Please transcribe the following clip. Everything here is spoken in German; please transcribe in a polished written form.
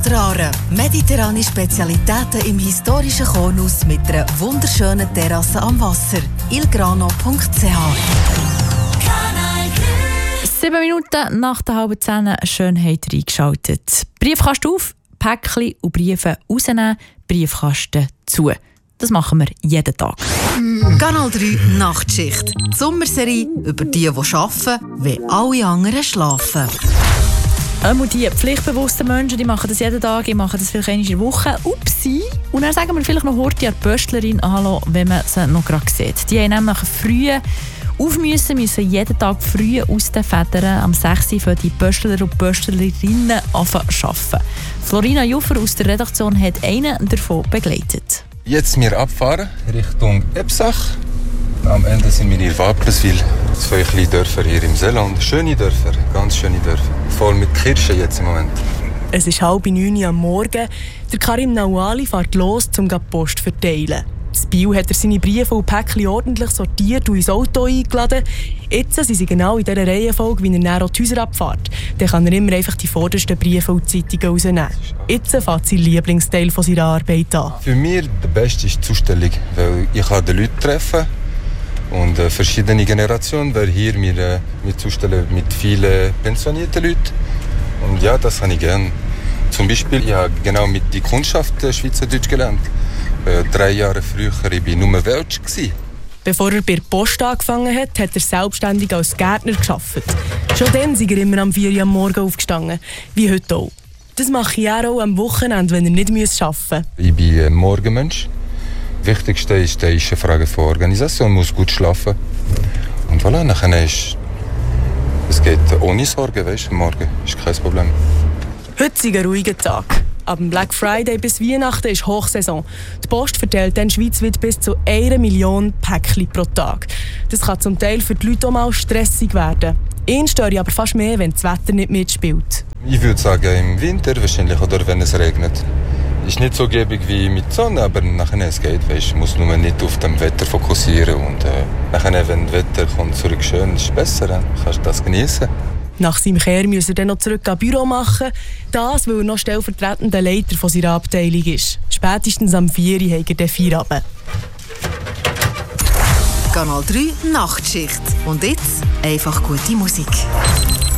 Adrare. Mediterrane Spezialitäten im historischen Kornhaus mit einer wunderschönen Terrasse am Wasser. ilgrano.ch 7 Minuten nach der 9:30 schön habt ihr eingeschaltet. Briefkasten auf, Päckchen und Briefe rausnehmen, Briefkasten zu. Das machen wir jeden Tag. Kanal 3 Nachtschicht. Die Sommerserie über die arbeiten, wenn alle anderen schlafen. Die pflichtbewussten Menschen, die machen das jeden Tag, die machen das vielleicht einmal in der Woche. Upsi! Und dann sagen wir vielleicht noch heute an die Pöstlerin hallo, wenn man sie noch gerade sieht. Die haben nämlich früh müssen jeden Tag früh aus den Federn. Am 6. Uhr für die Pöstler und Pöstlerinnen arbeiten. Florina Juffer aus der Redaktion hat einen davon begleitet. Jetzt wir abfahren Richtung Ebsach. Am Ende sind wir in Wapenswil. 2 kleine Dörfer hier im Seeland. Schöne Dörfer, ganz schöne Dörfer. Voll mit Kirschen jetzt im Moment. Es ist 8:30 Uhr am Morgen. Der Karim Nawali fährt los, um die Post zu verteilen. In Biel hat er seine Briefe und Päckchen ordentlich sortiert und ins Auto eingeladen. Jetzt sind sie genau in dieser Reihenfolge, wie er näher die Häuser abfährt. Dann kann er immer einfach die vordersten Briefe und Zeitungen rausnehmen. Jetzt fängt sein Lieblingsteil von seiner Arbeit an. Für mich der Beste ist die Zustellung, weil ich kann die Leute treffen und verschiedene Generationen, weil hier wir zustellen mit vielen pensionierten Leuten. Und ja, das habe ich gerne. Zum Beispiel, ich habe genau mit der Kundschaft Schweizerdeutsch gelernt. 3 Jahre früher war ich nur Welsch. Bevor er bei der Post angefangen hat, hat er selbstständig als Gärtner gearbeitet. Schon dann ist er immer am 4 Uhr am Morgen aufgestanden, wie heute auch. Das mache ich auch am Wochenende, wenn er nicht arbeiten muss. Ich bin ein Morgenmensch. Das Wichtigste ist eine Frage von Organisation. Man muss gut schlafen. Und voilà, nachher es geht ohne Sorgen, weißt du, morgen ist kein Problem. Heute ist ein ruhiger Tag. Ab Black Friday bis Weihnachten ist Hochsaison. Die Post verteilt dann schweizweit bis zu 1 Million Päckchen pro Tag. Das kann zum Teil für die Leute auch mal stressig werden. Ihn stört aber fast mehr, wenn das Wetter nicht mitspielt. Ich würde sagen, im Winter wahrscheinlich oder wenn es regnet. Ist nicht so gäbig wie mit Sonne, aber nachher es geht. Weißt, muss nur nicht auf dem Wetter fokussieren. Und nachher, wenn das Wetter kommt zurück schön, ist es besser. Dann kannst du das genießen. Nach seinem Kehr muss er dann noch zurück ans Büro machen. Das, weil er noch stellvertretender Leiter von seiner Abteilung ist. Spätestens am 4 Uhr hat er den Feierabend. Kanal 3 Nachtschicht. Und jetzt einfach gute Musik.